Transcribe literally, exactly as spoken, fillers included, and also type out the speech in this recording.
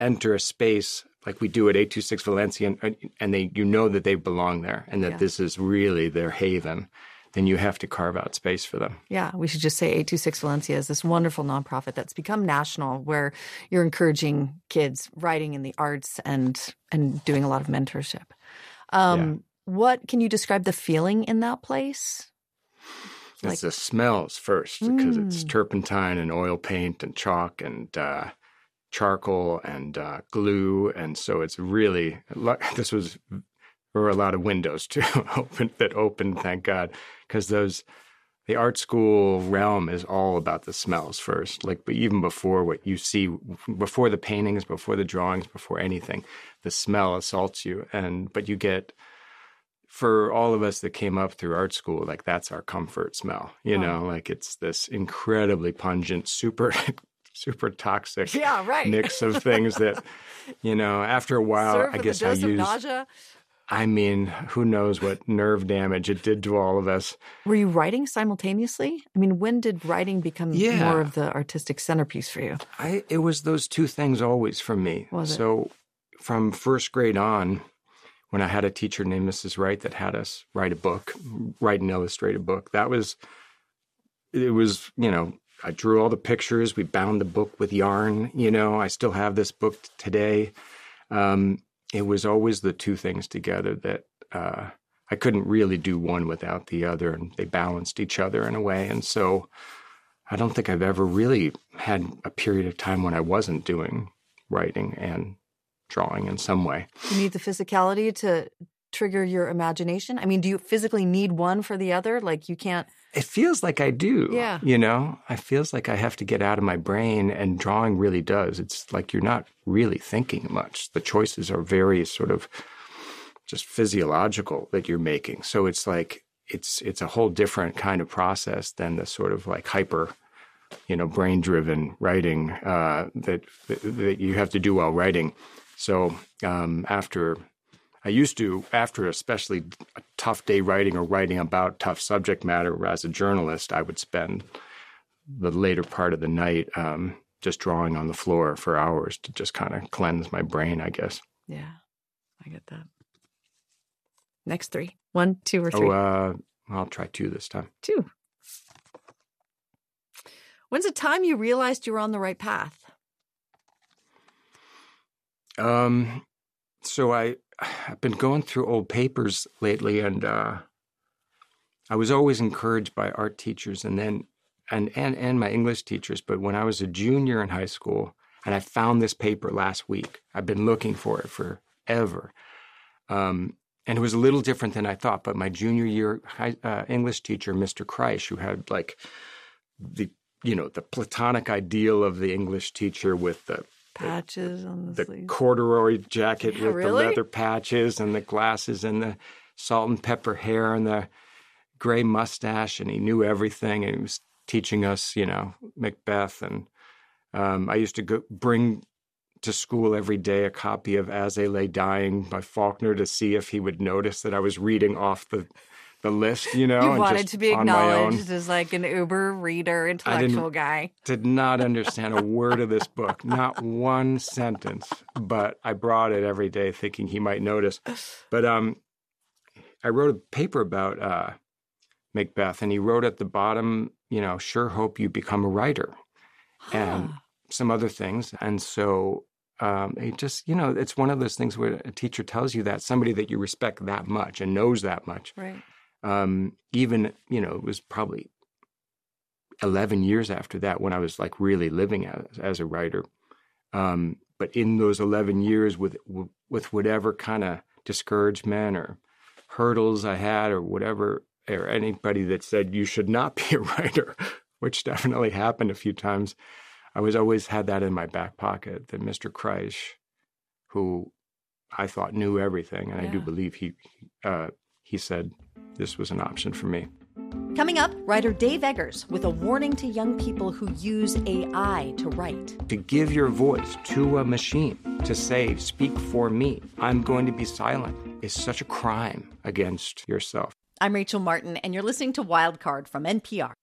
enter a space like we do at eight two six Valencia, and, and they you know that they belong there and that yeah. this is really their haven, then you have to carve out space for them. Yeah, we should just say eight two six Valencia is this wonderful nonprofit that's become national, where you're encouraging kids writing in the arts and and doing a lot of mentorship. Um, yeah. What can you describe the feeling in that place? It's like, the smells first, mm. because it's turpentine and oil paint and chalk and uh, charcoal and uh, glue, and so it's really this was. There were a lot of windows too open that opened, thank God, because those the art school realm is all about the smells first. Like, but even before what you see, before the paintings, before the drawings, before anything, the smell assaults you. And but you get, for all of us that came up through art school, like that's our comfort smell. You wow. know, like it's this incredibly pungent, super. super toxic yeah, right. mix of things that, you know, after a while, Serve I with guess a I dose of use. Nausea. I mean, who knows what nerve damage it did to all of us. Were you writing simultaneously? I mean, when did writing become yeah. more of the artistic centerpiece for you? I, it was those two things always for me. Was it? So from first grade on, when I had a teacher named Missus Wright that had us write a book, write and illustrate a book, that was, it was, you know, I drew all the pictures. We bound the book with yarn. You know, I still have this book today. Um, it was always the two things together that uh, I couldn't really do one without the other, and they balanced each other in a way. And so I don't think I've ever really had a period of time when I wasn't doing writing and drawing in some way. You need the physicality to trigger your imagination? I mean, do you physically need one for the other? Like you can't... It feels like I do. Yeah. You know, it feels like I have to get out of my brain, and drawing really does. It's like you're not really thinking much. The choices are very sort of just physiological that you're making. So it's like, it's it's a whole different kind of process than the sort of like hyper, you know, brain-driven writing uh, that, that you have to do while writing. So um, after... I used to, after especially a tough day writing or writing about tough subject matter as a journalist, I would spend the later part of the night um, just drawing on the floor for hours to just kind of cleanse my brain, I guess. Yeah, I get that. Next three. One, two, or three? Oh, uh, I'll try two this time. Two. When's the time you realized you were on the right path? Um, so I... I've been going through old papers lately, and uh, I was always encouraged by art teachers and then and, and and my English teachers. But when I was a junior in high school, and I found this paper last week, I've been looking for it forever. Um, and it was a little different than I thought. But my junior year high, uh, English teacher, Mister Kreisch, who had like the you know the platonic ideal of the English teacher with the patches on the, the sleeves. corduroy jacket yeah, with really? the leather patches and the glasses and the salt and pepper hair and the gray mustache, and he knew everything, and he was teaching us, you know, Macbeth. And um, I used to go bring to school every day a copy of As They Lay Dying by Faulkner to see if he would notice that I was reading off the the list, you know. You and wanted just to be on my own. acknowledged as like an uber reader, intellectual guy. Did not understand a word of this book, not one sentence. But I brought it every day thinking he might notice. But um, I wrote a paper about uh, Macbeth, and he wrote at the bottom, you know, sure hope you become a writer, and some other things. And so um, it just, you know, it's one of those things where a teacher tells you that, somebody that you respect that much and knows that much. Right. Um, even, you know, it was probably eleven years after that when I was like really living as, as a writer. Um, but in those eleven years with, with whatever kind of discouragement or hurdles I had or whatever, or anybody that said you should not be a writer, which definitely happened a few times, I was always had that in my back pocket, that Mister Kreisch, who I thought knew everything, and yeah. I do believe he, uh, he said this was an option for me. Coming up, writer Dave Eggers with a warning to young people who use A I to write. To give your voice to a machine, to say, speak for me, I'm going to be silent, is such a crime against yourself. I'm Rachel Martin, and you're listening to Wildcard from N P R.